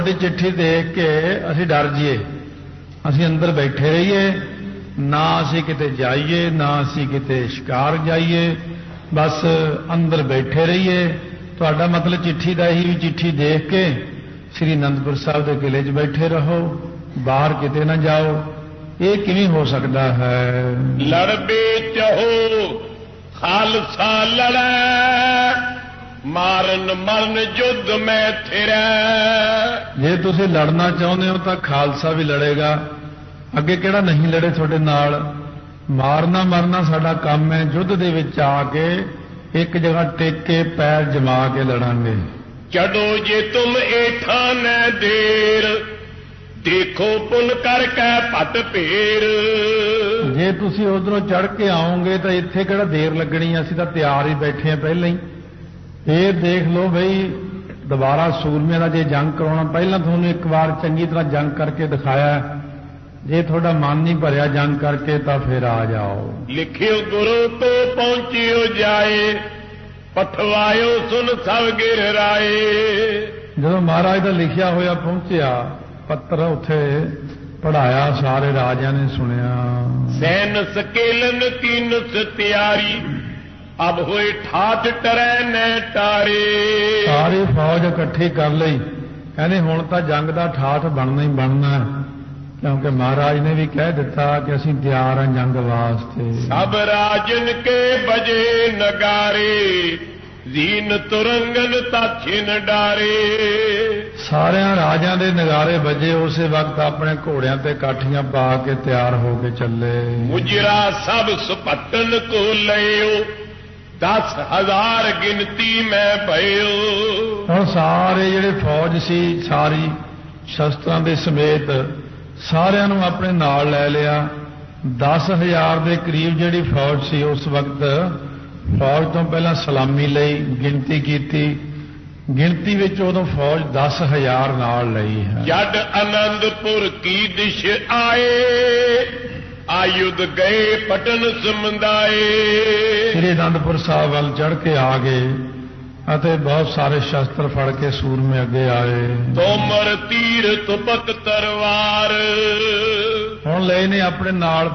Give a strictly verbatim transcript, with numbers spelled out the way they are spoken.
ਤੁਹਾਡੀ ਚਿੱਠੀ ਦੇਖ ਕੇ ਅਸੀਂ ਡਰ ਜਾਈਏ, ਅਸੀਂ ਅੰਦਰ ਬੈਠੇ ਰਹੀਏ, ਨਾ ਅਸੀਂ ਕਿਤੇ ਜਾਈਏ, ਨਾ ਅਸੀਂ ਕਿਤੇ ਸ਼ਿਕਾਰ ਜਾਈਏ, ਬਸ ਅੰਦਰ ਬੈਠੇ ਰਹੀਏ। ਤੁਹਾਡਾ ਮਤਲਬ ਚਿੱਠੀ ਦਾ ਇਹੀ ਵੀ ਚਿੱਠੀ ਦੇਖ ਕੇ ਸ੍ਰੀ ਅਨੰਦਪੁਰ ਸਾਹਿਬ ਦੇ ਕਿਲੇ 'ਚ ਬੈਠੇ ਰਹੋ, ਬਾਹਰ ਕਿਤੇ ਨਾ ਜਾਓ। ਇਹ ਕਿਵੇਂ ਹੋ ਸਕਦਾ ਹੈ? ਲੜਬੇ ਚਹੋ ਖਾਲਸਾ ਲੜੈ, ਮਾਰਨ ਮਰਨ ਯੁੱਧ ਮੈਂ ਥਿਰੈ। ਜੇ ਤੁਸੀਂ ਲੜਨਾ ਚਾਹੁੰਦੇ ਹੋ ਤਾਂ ਖਾਲਸਾ ਵੀ ਲੜੇਗਾ। ਅੱਗੇ ਕਿਹੜਾ ਨਹੀਂ ਲੜੇ ਤੁਹਾਡੇ ਨਾਲ? ਮਾਰਨਾ ਮਰਨਾ ਸਾਡਾ ਕੰਮ ਹੈ। ਯੁੱਧ ਦੇ ਵਿੱਚ ਆ ਕੇ ਇੱਕ ਜਗ੍ਹਾ ਟਿਕ ਕੇ ਪੈਰ ਜਮਾ ਕੇ ਲੜਾਂਗੇ। ਚੜੋ ਜੇ ਤੁਮ ਏਠਾ ਨੈ ਦੇਰ, ਦੇਖੋ ਪੁਨ ਕਰਕੇ ਭਟ ਭੇਰ। ਜੇ ਤੁਸੀਂ ਉਧਰੋਂ ਚੜ ਕੇ ਆਓਗੇ ਤਾਂ ਇੱਥੇ ਕਿਹੜਾ ਦੇਰ ਲੱਗਣੀ? ਅਸੀਂ ਤਾਂ ਤਿਆਰ ਹੀ ਬੈਠੇ ਹਾਂ ਪਹਿਲਾਂ ਹੀ। ਇਹ ਦੇਖ ਲਓ ਬਈ, ਦੁਬਾਰਾ ਸੂਰਮਿਆਂ ਦਾ ਜੇ ਜੰਗ ਕਰਾਉਣਾ, ਪਹਿਲਾਂ ਤੁਹਾਨੂੰ ਇੱਕ ਵਾਰ ਚੰਗੀ ਤਰ੍ਹਾਂ ਜੰਗ ਕਰਕੇ ਦਿਖਾਇਆ। ਜੇ ਤੁਹਾਡਾ ਮਨ ਨਹੀਂ ਭਰਿਆ ਜੰਗ ਕਰਕੇ ਤਾਂ ਫਿਰ ਆ ਜਾਓ। ਲਿਖਿਓ ਗੁਰੂ ਤੋਂ ਪਹੁੰਚਿਓ ਜਾਏ, ਪਠਵਾਇਓ ਸੁਨ ਸਭ ਗਿਰ ਰਾਏ। ਜਦੋਂ ਮਹਾਰਾਜ ਦਾ ਲਿਖਿਆ ਹੋਇਆ ਪਹੁੰਚਿਆ ਪੱਤਰ, ਉੱਥੇ ਪੜਾਇਆ, ਸਾਰੇ ਰਾਜਿਆਂ ਨੇ ਸੁਣਿਆ। ਸੈਨ ਸਕੇਲਨ ਕੀਨ ਤਿਆਰੀ, ਅਬ ਹੋਏ ਠਾਠ ਟਰੈ ਨੈ ਟਾਰੇ। ਸਾਰੀ ਫੌਜ ਇਕੱਠੀ ਕਰ ਲਈ। ਕਹਿੰਦੇ ਹੁਣ ਤਾਂ ਜੰਗ ਦਾ ਠਾਠ ਬਣਨਾ ਹੀ ਬਣਨਾ, ਕਿਉਂਕਿ ਮਹਾਰਾਜ ਨੇ ਵੀ ਕਹਿ ਦਿੱਤਾ ਕਿ ਅਸੀਂ ਤਿਆਰ ਹਾਂ ਜੰਗ ਵਾਸਤੇ। ਸਭ ਰਾਜਨ ਕੇ ਬਜੇ ਨਗਾਰੇ, ਜ਼ੀਨ ਤੁਰੰਗਨ ਤਾਛਿਨ ਡਾਰੇ। ਸਾਰਿਆਂ ਰਾਜਾਂ ਦੇ ਨਗਾਰੇ ਵੱਜੇ। ਉਸੇ ਵਕਤ ਆਪਣੇ ਘੋੜਿਆਂ ਤੇ ਕਾਠੀਆਂ ਪਾ ਕੇ ਤਿਆਰ ਹੋ ਕੇ ਚੱਲੇ। ਮੁਜਰਾ ਸਭ ਸੁਪੱਟਨ ਕੋ ਲਇਓ, ਦਸ ਹਜ਼ਾਰ ਗਿਣਤੀ ਮੈਂ ਭਇਓ। ਹੁਣ ਸਾਰੇ ਜਿਹੜੇ ਫੌਜ ਸੀ, ਸਾਰੀ ਸ਼ਸਤਰਾਂ ਦੇ ਸਮੇਤ ਸਾਰਿਆਂ ਨੂੰ ਆਪਣੇ ਨਾਲ ਲੈ ਲਿਆ। ਦਸ ਹਜ਼ਾਰ ਦੇ ਕਰੀਬ ਜਿਹੜੀ ਫੌਜ ਸੀ ਉਸ ਵਕਤ, ਫੌਜ ਤੋਂ ਪਹਿਲਾਂ ਸਲਾਮੀ ਲਈ, ਗਿਣਤੀ ਕੀਤੀ। ਗਿਣਤੀ ਵਿੱਚ ਉਦੋਂ ਫੌਜ ਦਸ ਹਜ਼ਾਰ ਨਾਲ ਲਈ ਹੈ। ਜਦ ਆਨੰਦਪੁਰ ਕੀ ਦਿਸ਼ ਆਏ, ਆਯੁਧ ਗਏ ਪਟਨ ਸਮੰਦਾਏ। ਸ੍ਰੀ ਅਨੰਦਪੁਰ ਸਾਹਿਬ ਵੱਲ ਚੜ੍ਹ ਕੇ ਆ ਗਏ ਅਤੇ ਬਹੁਤ ਸਾਰੇ ਸ਼ਸਤਰ ਫੜ ਕੇ ਸੂਰਮੇ ਅੱਗੇ ਆਏ। ਤੋਮਰ ਤੀਰ ਤੁਪਕ ਤਰਵਾਰ, ਹੁਣ ਲਏ ਨੇ ਆਪਣੇ ਨਾਲ